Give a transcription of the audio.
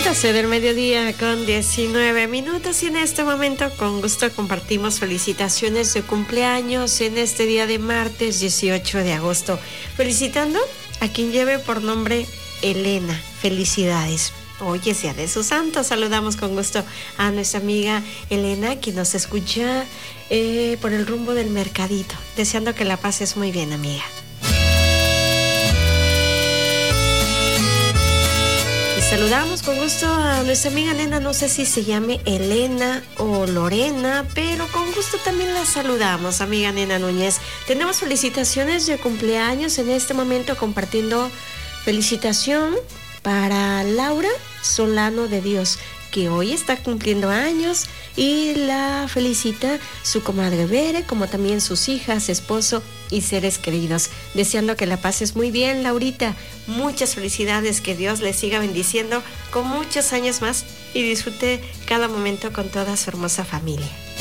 12 del mediodía con 19 minutos y en este momento con gusto compartimos felicitaciones de cumpleaños en este día de martes 18 de agosto. Felicitando a quien lleve por nombre Elena. Felicidades. Hoy es día de su santo. Saludamos con gusto a nuestra amiga Elena, quien nos escucha por el rumbo del mercadito. Deseando que la pases muy bien, amiga. Saludamos con gusto a nuestra amiga Nena, no sé si se llame Elena o Lorena, pero con gusto también la saludamos, amiga Nena Núñez. Tenemos felicitaciones de cumpleaños en este momento compartiendo felicitación para Laura Solano de Dios, que hoy está cumpliendo años y la felicita su comadre Bere, como también sus hijas, esposo y seres queridos. Deseando que la pases muy bien, Laurita. Muchas felicidades, que Dios le siga bendiciendo con muchos años más y disfrute cada momento con toda su hermosa familia.